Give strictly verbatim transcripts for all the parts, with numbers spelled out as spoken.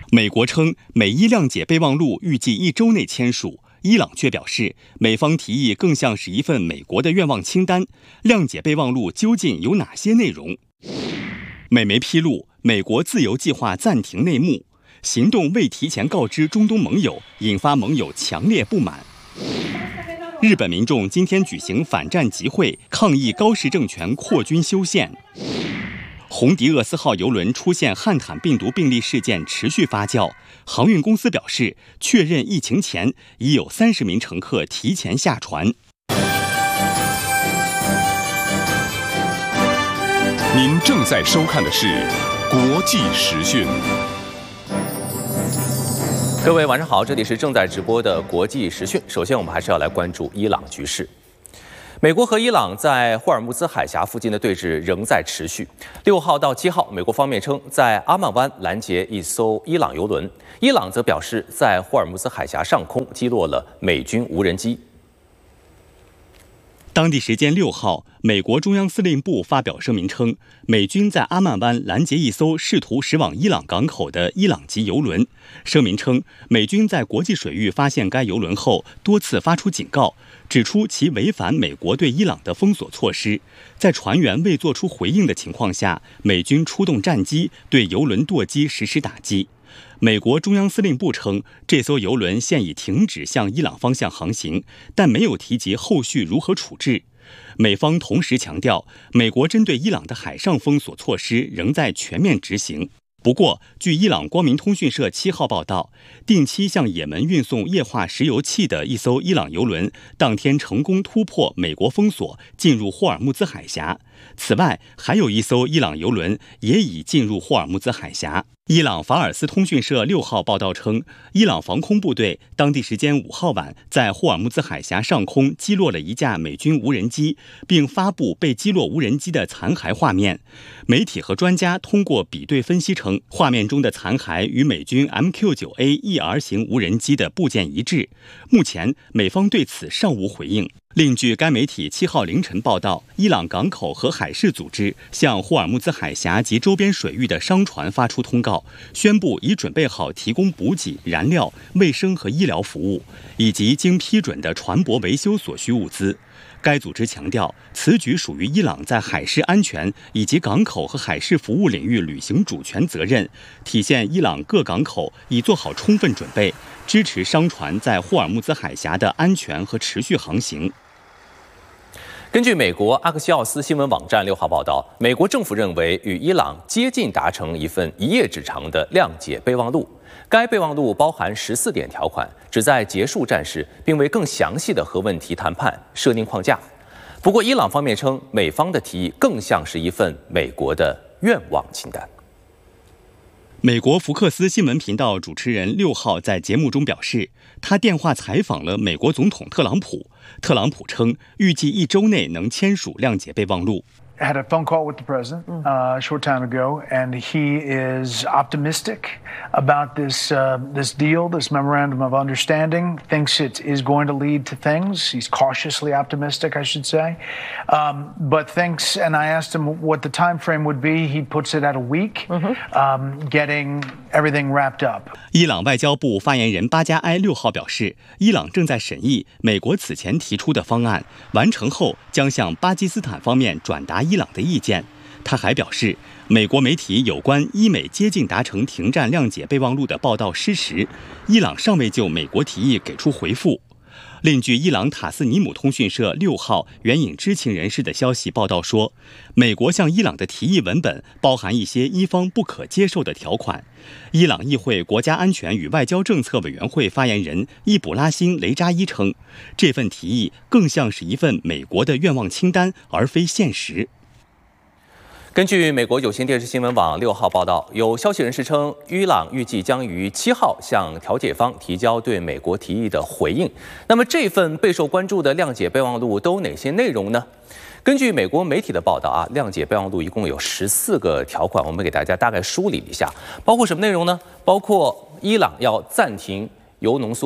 美国称美伊谅解备忘录预计一周内签署，伊朗却表示美方提议更像是一份美国的愿望清单。谅解备忘录究竟有哪些内容？美媒披露，美国自由计划暂停内幕，行动未提前告知中东盟友，引发盟友强烈不满。日本民众今天举行反战集会，抗议高市政权扩军修宪。红迪厄斯号邮轮出现汉坦病毒病例事件持续发酵，航运公司表示，确认疫情前已有三十名乘客提前下船。 您正在收看的是国际时讯。 各位晚上好，这里是正在直播的国际时讯。首先，我们还是要来关注伊朗局势。美国和伊朗在霍尔木兹海峡附近的对峙仍在持续。六号到七号，美国方面称在阿曼湾拦截一艘伊朗油轮，伊朗则表示在霍尔木兹海峡上空击落了美军无人机。 当地时间六号，美国中央司令部发表声明称，美军在阿曼湾拦截一艘试图驶往伊朗港口的伊朗籍油轮。声明称，美军在国际水域发现该油轮后，多次发出警告，指出其违反美国对伊朗的封锁措施。在船员未作出回应的情况下，美军出动战机对油轮舵机实施打击。美国中央司令部称，这艘油轮现已停止向伊朗方向航行，但没有提及后续如何处置。美方同时强调，美国针对伊朗的海上封锁措施仍在全面执行。不过，据伊朗光明通讯社七号报道，定期向也门运送液化石油气的一艘伊朗油轮，当天成功突破美国封锁，进入霍尔木兹海峡。此外，还有一艘伊朗油轮也已进入霍尔木兹海峡。伊朗法尔斯通讯社六号报道称，伊朗防空部队当地时间五号晚在霍尔木兹海峡上空击落了一架美军无人机，并发布被击落无人机的残骸画面。媒体和专家通过比对分析称，画面中的残骸与美军 M Q 九 A E R 型无人机的部件一致。目前，美方对此尚无回应。另据该媒体七号凌晨报道，伊朗港口和海事组织向霍尔木兹海峡及周边水域的商船发出通告，宣布已准备好提供补给、燃料、卫生和医疗服务，以及经批准的船舶维修所需物资。该组织强调，此举属于伊朗在海事安全以及港口和海事服务领域履行主权责任，体现伊朗各港口已做好充分准备，支持商船在霍尔木兹海峡的安全和持续航行。 根据美国阿克西奥斯新闻网站六号报道，美国政府认为与伊朗接近达成一份一页纸长的谅解备忘录。该备忘录包含十四点条款，旨在结束战事，并为更详细的核问题谈判设定框架。不过，伊朗方面称，美方的提议更像是一份美国的愿望清单。 美国福克斯新闻频道主持人六号在节目中表示，他电话采访了美国总统特朗普。特朗普称，预计一周内能签署谅解备忘录。 I had a phone call with the president uh, a short time ago, and he is optimistic about this uh, this deal, this memorandum of understanding. Thinks it is going to lead to things. He's cautiously optimistic, I should say, um, but thinks. And I asked him what the time frame would be. He puts it at a week, mm-hmm. um, getting everything wrapped up. 伊朗外交部发言人巴加埃六号表示，伊朗正在审议美国此前提出的方案，完成后将向巴基斯坦方面转达伊朗的意见。他还表示，美国媒体有关伊美接近达成停战谅解备忘录的报道失实，伊朗尚未就美国提议给出回复。另据伊朗塔斯尼姆通讯社六号援引知情人士的消息报道说，美国向伊朗的提议文本包含一些伊方不可接受的条款。伊朗议会国家安全与外交政策委员会发言人伊卜拉欣·雷扎伊称，这份提议更像是一份美国的愿望清单，而非现实。 根据美国有线电视新闻网六号报道，有消息人士称，伊朗预计将于七号向调解方提交对美国提议的回应。那么，这份备受关注的谅解备忘录都有哪些内容呢？根据美国媒体的报道啊，谅解备忘录一共有十四个条款，我们给大家大概梳理一下，包括什么内容呢？包括伊朗要暂停铀浓缩，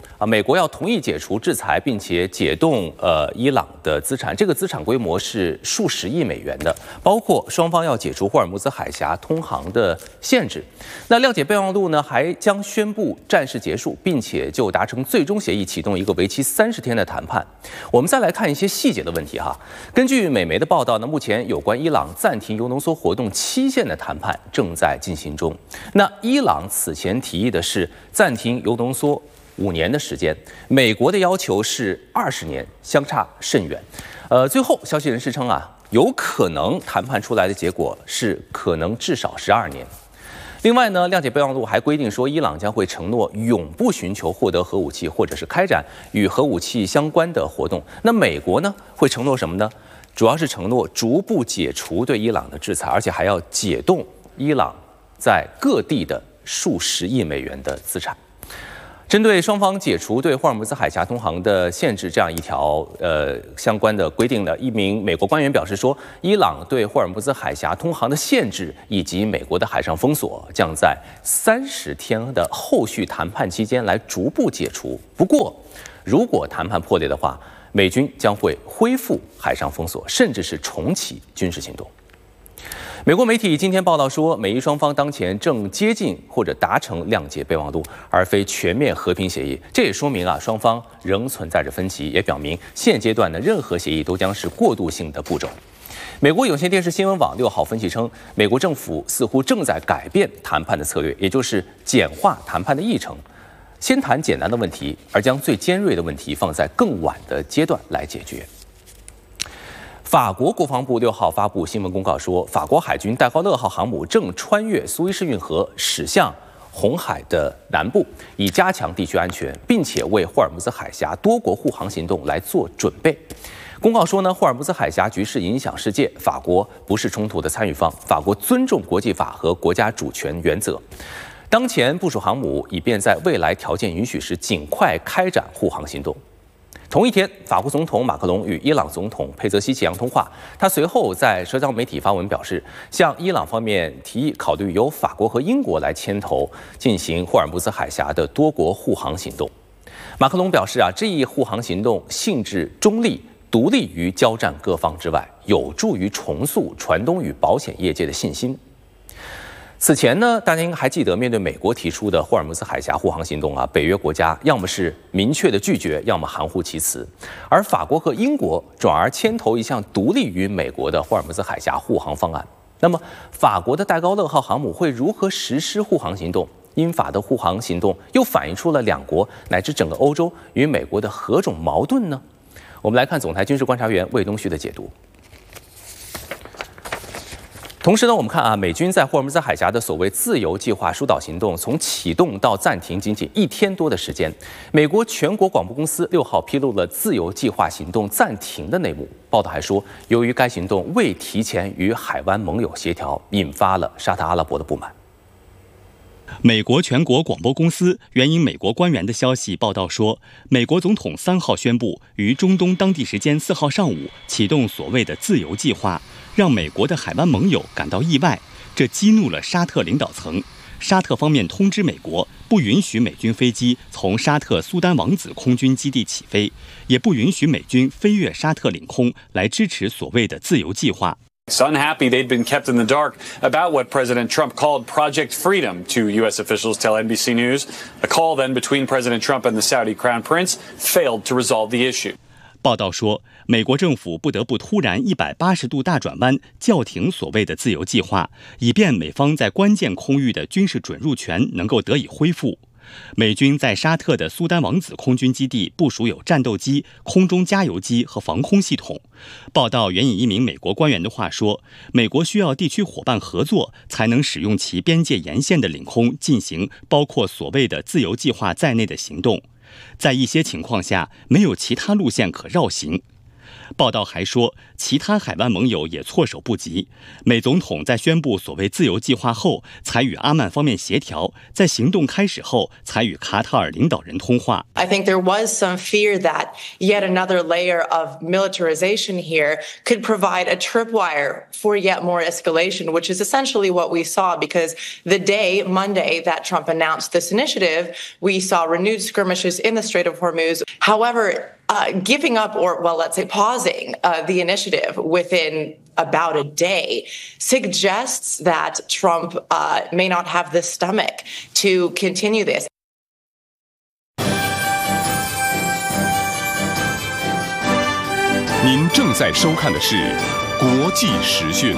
啊，美国要同意解除制裁，并且解冻呃伊朗的资产，这个资产规模是数十亿美元的，包括双方要解除霍尔木兹海峡通航的限制。那谅解备忘录呢，还将宣布战事结束，并且就达成最终协议启动一个为期三十天的谈判。我们再来看一些细节的问题哈。根据美媒的报道呢，目前有关伊朗暂停铀浓缩活动期限的谈判正在进行中。那伊朗此前提议的是暂停铀浓缩五年的时间，美国的要求是二十年，相差甚远。呃，最后消息人士称啊，有可能谈判出来的结果是可能至少十二年。另外呢，谅解备忘录还规定说，伊朗将会承诺永不寻求获得核武器或者是开展与核武器相关的活动。那美国呢，会承诺什么呢？主要是承诺逐步解除对伊朗的制裁，而且还要解冻伊朗在各地的数十亿美元的资产。针对双方解除对霍尔木兹海峡通航的限制这样一条呃相关的规定呢，一名美国官员表示说，伊朗对霍尔木兹海峡通航的限制以及美国的海上封锁将在三十天的后续谈判期间来逐步解除。不过，如果谈判破裂的话，美军将会恢复海上封锁，甚至是重启军事行动。美国媒体今天报道说，美伊双方当前正接近或者达成谅解备忘录，而非全面和平协议。这也说明啊，双方仍存在着分歧，也表明现阶段的任何协议都将是过渡性的步骤。美国有线电视新闻网六号分析称，美国政府似乎正在改变谈判的策略，也就是简化谈判的议程，先谈简单的问题，而将最尖锐的问题放在更晚的阶段来解决。法国国防部六号发布新闻公告说，法国海军戴高乐号航母正穿越苏伊士运河驶向红海的南部，以加强地区安全，并且为霍尔木兹海峡多国护航行动来做准备。公告说呢，霍尔木兹海峡局势影响世界，法国不是冲突的参与方，法国尊重国际法和国家主权原则。当前部署航母，以便在未来条件允许时尽快开展护航行动。同一天，法国总统马克龙与伊朗总统佩泽西奇扬通话。他随后在社交媒体发文表示，向伊朗方面提议考虑由法国和英国来牵头进行霍尔木兹海峡的多国护航行动。马克龙表示啊，这一护航行动性质中立，独立于交战各方之外，有助于重塑船东与保险业界的信心。此前呢，大家应该还记得，面对美国提出的霍尔木兹海峡护航行动啊，北约国家要么是明确的拒绝，要么含糊其辞。而法国和英国转而牵头一项独立于美国的霍尔木兹海峡护航方案。那么，法国的戴高乐号航母会如何实施护航行动？英法的护航行动又反映出了两国乃至整个欧洲与美国的何种矛盾呢？我们来看总台军事观察员魏东旭的解读。同时呢，我们看啊，美军在霍尔木兹海峡的所谓自由计划疏导行动，从启动到暂停仅仅一天多的时间。美国全国广播公司六号披露了自由计划行动暂停的内幕。报道还说，由于该行动未提前与海湾盟友协调，引发了沙特阿拉伯的不满。 美国全国广播公司援引美国官员的消息报道说，美国总统三号宣布于中东当地时间四号上午启动所谓的自由计划，让美国的海湾盟友感到意外，这激怒了沙特领导层。沙特方面通知美国，不允许美军飞机从沙特苏丹王子空军基地起飞，也不允许美军飞越沙特领空来支持所谓的自由计划。 It's unhappy they'd been kept in the dark about what President Trump called Project Freedom to U S officials, tell N B C News. A call then between President Trump and the Saudi Crown Prince failed to resolve the issue. 报道说，美国政府不得不突然一百八十度大转弯，叫停所谓的自由计划，以便美方在关键空域的军事准入权能够得以恢复。美军在沙特的苏丹王子空军基地部署有战斗机、空中加油机和防空系统。报道援引一名美国官员的话说，美国需要地区伙伴合作，才能使用其边界沿线的领空进行包括所谓的自由计划在内的行动。在一些情况下，没有其他路线可绕行。 报道还说，其他海湾盟友也措手不及。美总统在宣布所谓自由计划后，才与阿曼方面协调；在行动开始后，才与卡塔尔领导人通话。 I think there was some fear that yet another layer of militarization here could provide a tripwire for yet more escalation, which is essentially what we saw, because the day, Monday, that Trump announced this initiative, we saw renewed skirmishes in the Strait of Hormuz. However, uh, giving up, or, well, let's say pausing uh, the initiative within about a day suggests that Trump uh, may not have the stomach to continue this. 您正在收看的是国际时讯。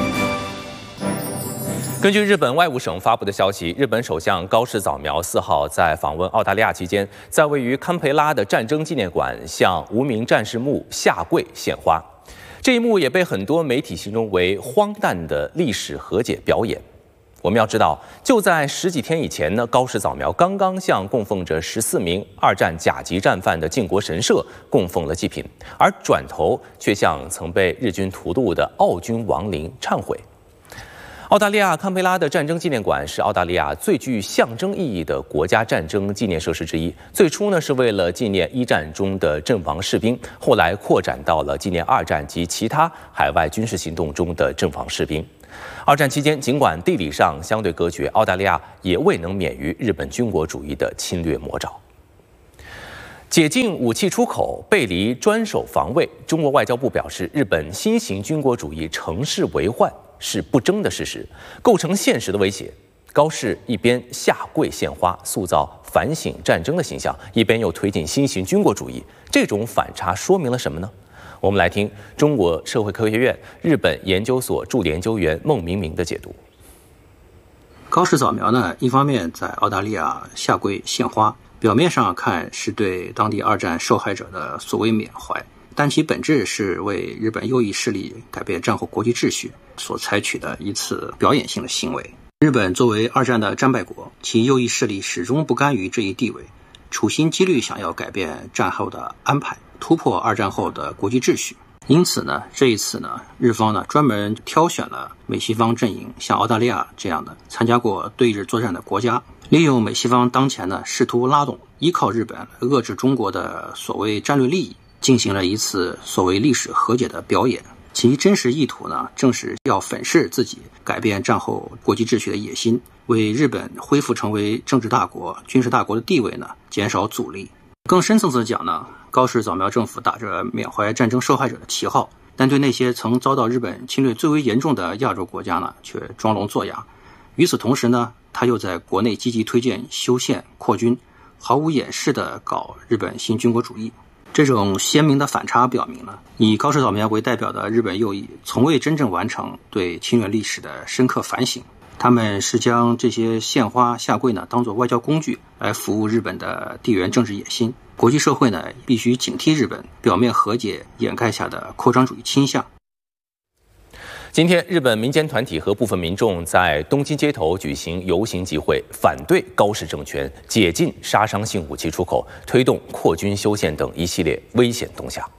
根据日本外务省发布的消息，日本首相高市早苗四号在访问澳大利亚期间，在位于堪培拉的战争纪念馆向无名战士墓下跪献花。这一幕也被很多媒体形容为荒诞的历史和解表演。我们要知道，就在十几天以前呢，高市早苗刚刚向供奉着十四名二战甲级战犯的靖国神社供奉了祭品，而转头却向曾被日军屠戮的澳军亡灵忏悔。澳大利亚堪培拉的战争纪念馆是澳大利亚最具象征意义的国家战争纪念设施之一。最初呢，是为了纪念一战中的阵亡士兵，后来扩展到了纪念二战及其他海外军事行动中的阵亡士兵。二战期间，尽管地理上相对隔绝，澳大利亚也未能免于日本军国主义的侵略魔爪。解禁武器出口，背离专守防卫，中国外交部表示，日本新型军国主义乘势为患是不争的事实，构成现实的威胁。高市一边下跪献花，塑造反省战争的形象，一边又推进新型军国主义，这种反差说明了什么呢？我们来听中国社会科学院日本研究所助理研究员孟明明的解读。 高市早苗呢，一方面在澳大利亚下跪献花，表面上看是对当地二战受害者的所谓缅怀，但其本质是为日本右翼势力改变战后国际秩序所采取的一次表演性的行为。日本作为二战的战败国，其右翼势力始终不甘于这一地位，处心积虑想要改变战后的安排，突破二战后的国际秩序。因此呢，这一次呢，日方呢专门挑选了美西方阵营像澳大利亚这样的参加过对日作战的国家，利用美西方当前呢试图拉动依靠日本遏制中国的所谓战略利益，进行了一次所谓历史和解的表演。其真实意图呢，正是要粉饰自己改变战后国际秩序的野心，为日本恢复成为政治大国、军事大国的地位呢减少阻力。更深层次的讲呢，高市早苗政府打着缅怀战争受害者的旗号，但对那些曾遭到日本侵略最为严重的亚洲国家呢，却装聋作哑。与此同时呢，他又在国内积极推荐修宪扩军，毫无掩饰地搞日本新军国主义。这种鲜明的反差表明呢，以高市早苗为代表的日本右翼从未真正完成对侵略历史的深刻反省，他们是将这些献花下跪呢当作外交工具来服务日本的地缘政治野心。国际社会呢必须警惕日本表面和解掩盖下的扩张主义倾向。 今天，日本民间团体和部分民众在东京街头举行游行集会，反对高市政权解禁杀伤性武器出口，推动扩军修宪等一系列危险动向。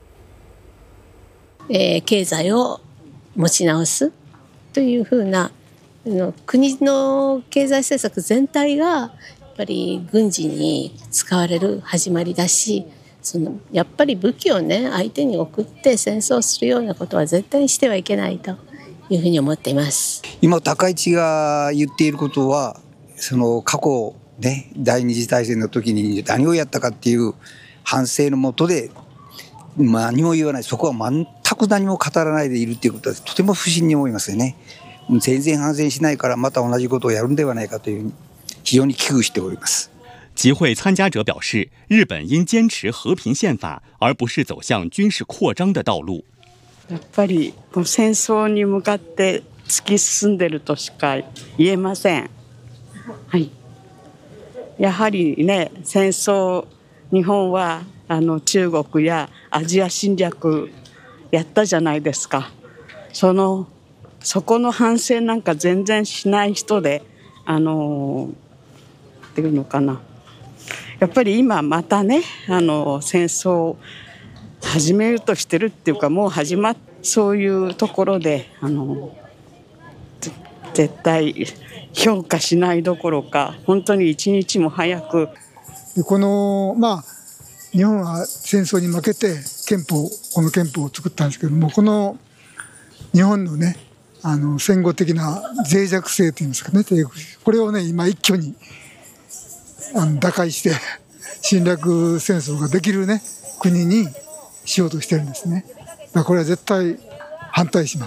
えー、経済を持ち直すというふうな国の経済政策全体がやっぱり軍事に使われる始まりだし、そのやっぱり武器をね相手に送って戦争するようなことは絶対にしてはいけないというふうに思っています。 今高市が言っていることは、その過去ね第二次大戦の時に何をやったかっていう反省のもとで何も言わない、そこは全く何も語らないでいるっていうことはとても不審に思いますよね。全然反省しないからまた同じことをやるんではないかというふうに非常に危惧しております。 集会参加者表示，日本应坚持和平宪法，而不是走向军事扩张的道路。 やっぱり戦争に向かって突き進んでるとしか言えません。はい。やはりね、戦争、日本はあの中国やアジア侵略やったじゃないですか。そのそこの反省なんか全然しない人で、あのっていうのかな。やっぱり今またね、あの戦争始めるとしてるっていうかもう始まっそういうところであの絶対評価しないどころか本当に一日も早くこのまあ日本は戦争に負けて憲法この憲法を作ったんですけどもこの日本のねあの戦後的な脆弱性といいますかねこれをね今一挙にあの打開して侵略戦争ができるね国にしようとしてるんですね。だからこれは絶対反対します。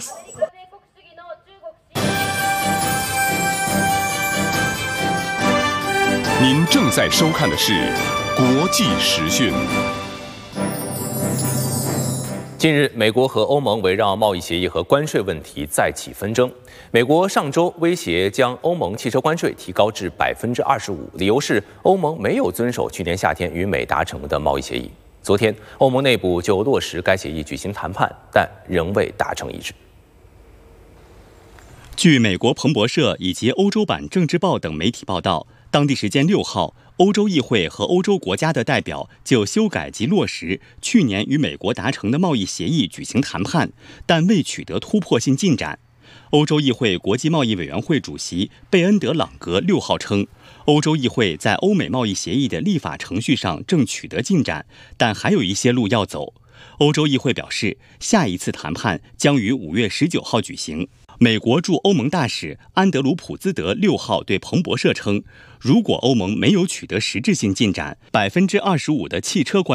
您正在收看的是国际时讯。 近日，美国和欧盟围绕贸易协议和关税问题再起纷争。美国上周威胁将欧盟汽车关税提高至百分之二十五，理由是欧盟没有遵守去年夏天与美达成的贸易协议。昨天，欧盟内部就落实该协议举行谈判，但仍未达成一致。 据美国彭博社以及欧洲版政治报等媒体报道，当地时间六号，欧洲议会和欧洲国家的代表就修改及落实去年与美国达成的贸易协议举行谈判，但未取得突破性进展。欧洲议会国际贸易委员会主席贝恩德朗格六号称，欧洲议会在欧美贸易协议的立法程序上正取得进展，但还有一些路要走。欧洲议会表示，下一次谈判将于五月十九号举行。美国驻欧盟大使安德鲁普兹德六号对彭博社称，如果欧盟没有取得实质性进展，百分之二十五的汽车关